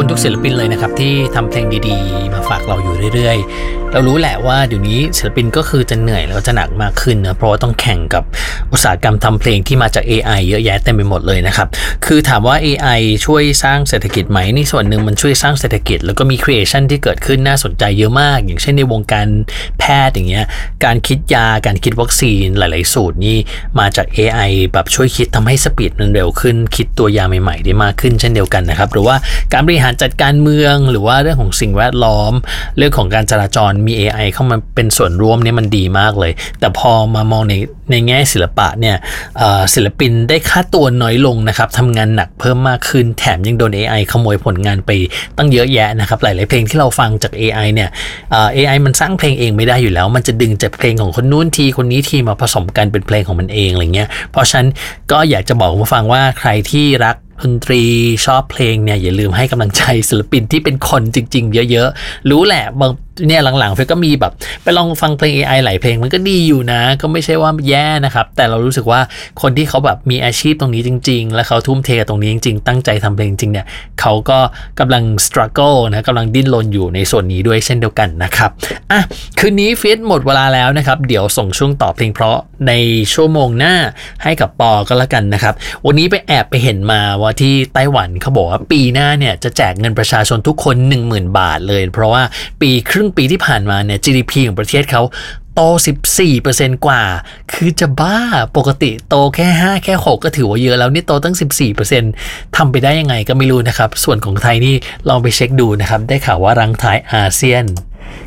คุณทุกศิลปินเลยนะครับที่ทำเพลงดีๆมาฝากเราอยู่เรื่อยๆเรารู้แหละว่าเดี๋ยวนี้ศิลปินก็คือจะเหนื่อยแล้วก็จะหนักมากขึ้นนะเพราะว่าต้องแข่งกับอุตสาหกรรมทำเพลงที่มาจาก AI เยอะแยะเต็มไปหมดเลยนะครับคือถามว่า AI ช่วยสร้างเศรษฐกิจไหมนี่ส่วนหนึ่งมันช่วยสร้างเศรษฐกิจแล้วก็มี creation ที่เกิดขึ้นน่าสนใจเยอะมากอย่างเช่นในวงการแพทย์อย่างเงี้ยการคิดยาการคิดวัคซีนหลายๆสูตรนี่มาจาก AI แบบช่วยคิดทำให้สปีดมันเร็วขึ้นคิดตัวยาใหม่ๆได้มากขึ้นเช่นเดียวกันนะครับหรือว่าการบริหารจัดการเมืองหรือว่าเรื่องของสิ่งแวดล้อมเรื่องของการจราจรมี AI เข้ามาเป็นส่วนร่วมเนี่ยมันดีมากเลยแต่พอมามองในแง่ศิลปะเนี่ยศิลปินได้ค่าตัวน้อยลงนะครับทำงานหนักเพิ่มมากขึ้นแถมยังโดน AI ขโมยผลงานไปตั้งเยอะแยะนะครับหลายๆเพลงที่เราฟังจาก AI เนี่ยAI มันสร้างเพลงเองไม่ได้อยู่แล้วมันจะดึงจากเพลงของคนนู้นทีคนนี้ทีมาผสมกันเป็นเพลงของมันเองอะไรเงี้ยเพราะฉะนั้นก็อยากจะบอกมาฟังว่าใครที่รักดนตรีชอบเพลงเนี่ยอย่าลืมให้กำลังใจศิลปินที่เป็นคนจริงๆเยอะๆรู้แหละบางเนี่ยหลังๆเฟซก็มีแบบไปลองฟังเพลง AI หลายเพลงมันก็ดีอยู่นะก็ไม่ใช่ว่าแย่นะครับแต่เรารู้สึกว่าคนที่เขาแบบมีอาชีพตรงนี้จริงๆและเขาทุ่มเทกับตรงนี้จริงๆตั้งใจทำเพลงจริงเนี่ยเขาก็กำลัง struggle นะกำลังดิ้นรนอยู่ในส่วนนี้ด้วยเช่นเดียวกันนะครับคืนนี้เฟซหมดเวลาแล้วนะครับเดี๋ยวส่งช่วงต่อเพลงเพราะในชั่วโมงหน้าให้กับปอก็แล้วกันนะครับวันนี้ไปเห็นมาว่าที่ไต้หวันเขาบอกว่าปีหน้าเนี่ยจะแจกเงินประชาชนทุกคน 10,000 บาทเลยเพราะว่าครึ่งปีที่ผ่านมาเนี่ย GDP ของประเทศเขาโต 14% กว่าคือจะบ้าปกติโตแค่5แค่6ก็ถือว่าเยอะแล้วนี่โตตั้ง 14% ทำไปได้ยังไงก็ไม่รู้นะครับส่วนของไทยนี่ลองไปเช็คดูนะครับได้ข่าวว่ารังท้ายอาเซียน